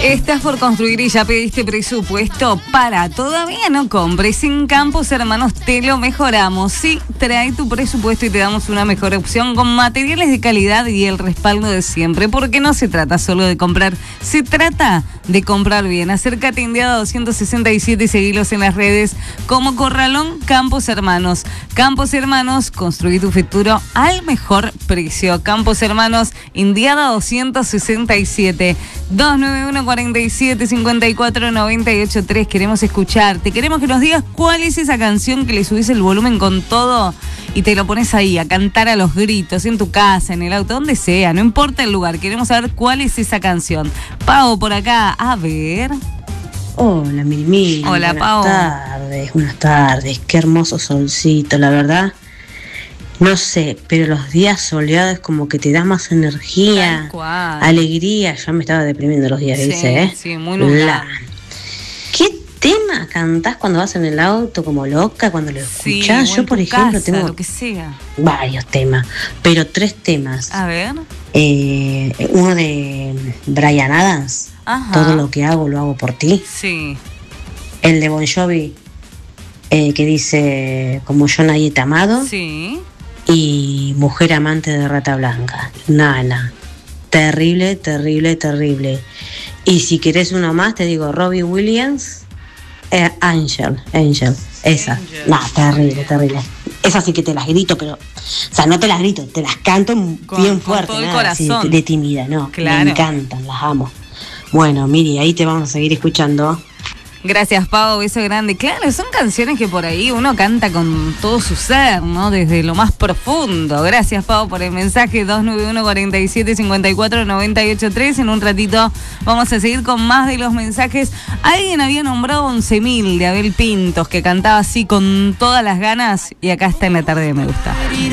Estás por construir y ya pediste presupuesto. Todavía no compres. En Campos Hermanos te lo mejoramos. Sí, trae tu presupuesto y te damos una mejor opción con materiales de calidad y el respaldo de siempre. Porque no se trata solo de comprar, se trata de comprar bien. Acércate a Indiada 267 y seguilos en las redes como Corralón Campos Hermanos. Campos Hermanos, construí tu futuro al mejor precio. Campos Hermanos, Indiada 267, 291-47-54-98-3. Queremos escucharte, queremos que nos digas cuál es esa canción que le subís el volumen con todo y te lo pones ahí a cantar a los gritos, en tu casa, en el auto, donde sea, no importa el lugar, queremos saber cuál es esa canción. Pau, por acá, a ver. Hola, Mimi. Hola, Pau. Buenas tardes, qué hermoso solcito, la verdad. No sé, pero los días soleados es como que te da más energía, alegría. Ya me estaba deprimiendo los días, dice, Sí, muy nublado. ¿Qué tema cantás cuando vas en el auto como loca, cuando lo escuchás? Sí, yo, por ejemplo, tengo lo que sea. Varios temas, pero 3 temas. A ver. Uno de Bryan Adams, Ajá. Todo lo que hago, lo hago por ti. Sí. El de Bon Jovi, que dice, como yo nadie te ha amado. Sí. Y Mujer amante de Rata Blanca, Nana. Terrible, terrible, terrible. Y si querés uno más, te digo Robbie Williams, Angel. Esa. No, terrible, terrible. Esa sí que te las grito, pero... O sea, no te las grito, te las canto bien fuerte. Con todo el corazón. así, de tímida, ¿no? Claro. Me encantan, las amo. Bueno, Miri, ahí te vamos a seguir escuchando. Gracias, Pau, beso grande. Claro, son canciones que por ahí uno canta con todo su ser, ¿no? Desde lo más profundo. Gracias, Pau, por el mensaje 291-47-54-98-3. En un ratito vamos a seguir con más de los mensajes. Alguien había nombrado 11.000 de Abel Pintos, que cantaba así con todas las ganas, y acá está En la tarde de Me Gusta.